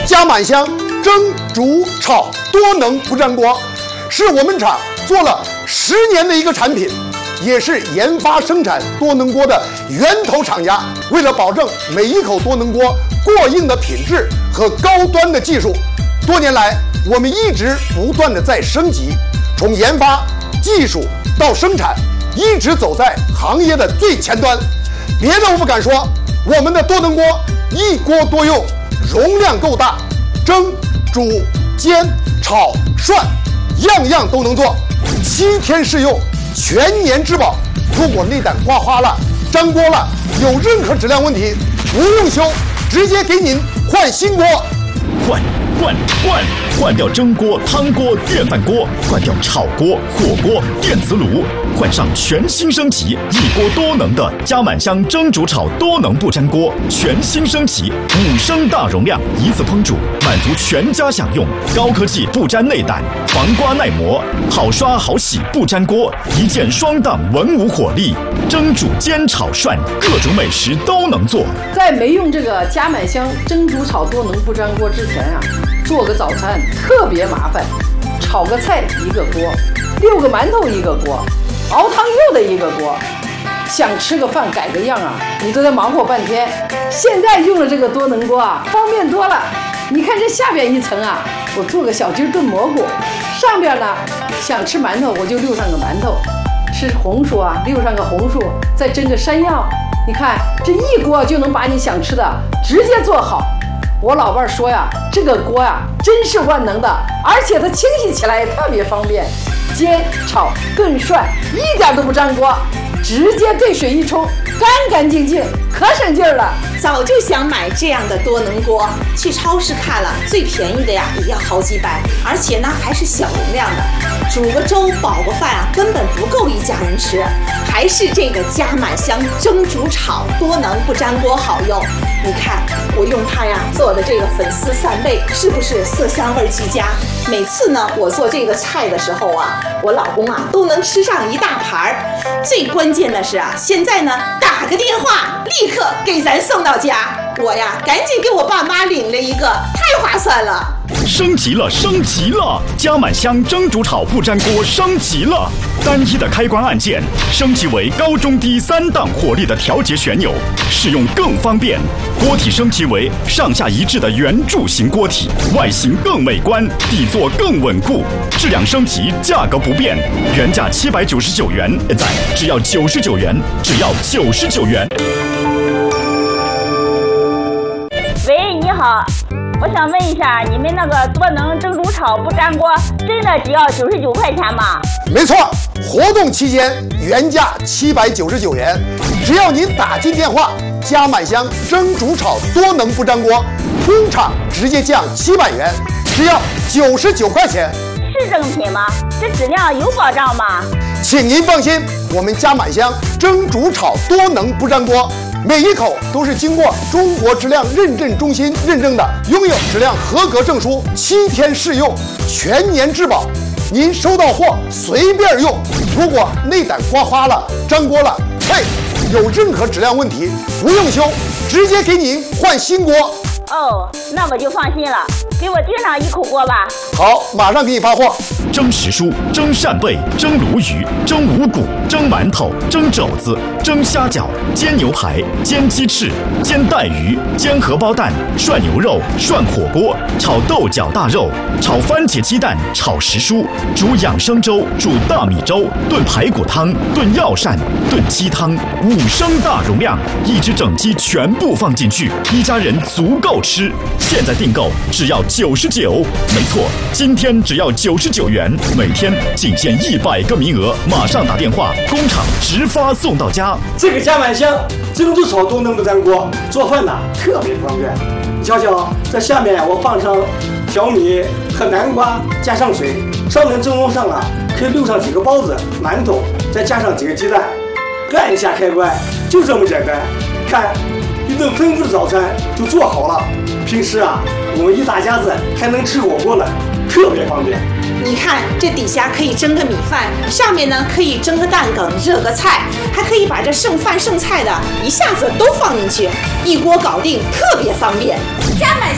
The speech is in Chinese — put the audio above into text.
加满香蒸、煮、炒多能不粘锅，是我们厂做了10年的一个产品，也是研发生产多能锅的源头厂家。为了保证每一口多能锅过硬的品质和高端的技术，多年来我们一直不断的在升级，从研发、技术到生产，一直走在行业的最前端。别的我不敢说，我们的多能锅一锅多用，容量够大，蒸、煮、煎、炒、涮，样样都能做，7天试用，全年质保。如果内胆刮花了、粘锅了，有任何质量问题，不用修，直接给您换新锅。 换掉蒸锅、汤锅、电饭锅，换掉炒锅、火锅、电磁炉，换上全新升级一锅多能的加满香蒸煮炒多能不粘锅，全新升级5升大容量，一次烹煮，满足全家享用。高科技不粘内胆，防刮耐磨，好刷好洗不粘锅，一键双档文武火力，蒸煮煎炒涮各种美食都能做。 在没用这个加满香蒸煮炒多能不粘锅之前啊，做个早餐特别麻烦，炒个菜一个锅，6个馒头一个锅，熬汤又得一个锅，想吃个饭改个样啊，你都得忙活半天。现在用了这个多能锅啊，方便多了。你看这下边一层啊，我做个小鸡炖蘑菇，上边呢想吃馒头我就溜上个馒头，吃红薯啊溜上个红薯，再蒸个山药。你看这一锅就能把你想吃的直接做好。我老伴说呀，这个锅呀真是万能的，而且它清洗起来也特别方便，煎、炒、炖、涮一点都不粘锅，直接兑水一冲，干干净净，可省劲儿了。 早就想买这样的多能锅，去超市看了，最便宜的呀也要好几百，而且呢还是小容量的，煮个粥、煲个饭啊，根本不够一家人吃。还是这个加满香蒸煮炒多能不粘锅好用。你看我用它呀做的这个粉丝扇贝，是不是色香味俱佳？每次呢我做这个菜的时候啊，我老公啊都能吃上一大盘儿。最关键的是啊，现在呢打个电话立刻给咱送到家，我呀赶紧给我爸妈领了一个，太划算了。 升级了！加满香蒸煮炒不粘锅升级了，单一的开关按键升级为高中低3档火力的调节旋钮，使用更方便。锅体升级为上下一致的圆柱形锅体，外形更美观，底座更稳固。质量升级，价格不变，原价799元，现在只要99元，只要99元。 喂，你好，我想问一下，你们那个多能蒸煮炒不粘锅真的只要99块钱吗？ 没错，活动期间原价799元，只要您打进电话，加满香蒸煮炒多能不粘锅，工厂直接降700元，只要99块钱。 是正品吗？这质量有保障吗？ 请您放心，我们加满香蒸煮炒多能不粘锅，每一口都是经过中国质量认证中心认证的，拥有质量合格证书，7天试用，全年质保。您收到货随便用，如果内胆刮花了、粘锅了，嘿，有任何质量问题不用修，直接给您换新锅。 哦，那我就放心了，给我订上1口锅吧。 好，马上给你发货。 蒸时蔬、蒸扇贝、蒸鲈鱼、蒸五谷、蒸馒头、蒸肘子、蒸虾饺、煎牛排、煎鸡翅、煎带鱼、煎荷包蛋、涮牛肉、涮火锅、炒豆角大肉、炒番茄鸡蛋、炒时蔬、煮养生粥、煮大米粥、炖排骨汤、炖药膳、炖鸡汤，5升大容量，一只整鸡全部放进去，一家人足够吃。现在订购只要99，没错，今天只要99元，每天仅限100个名额，马上打电话，工厂直发送到家。 这个加满香蒸煮炒多能不粘锅，做饭呢特别方便。你瞧瞧，在下面我放上小米和南瓜，加上水，上面蒸笼上啊可以溜上几个包子、馒头，再加上几个鸡蛋，按一下开关，就这么简单。看，一顿丰富的早餐就做好了。平时啊，我们一大家子还能吃火锅呢，特别方便。 你看这底下可以蒸个米饭，上面呢可以蒸个蛋羹、热个菜，还可以把这剩饭剩菜的一下子都放进去，一锅搞定，特别方便。加满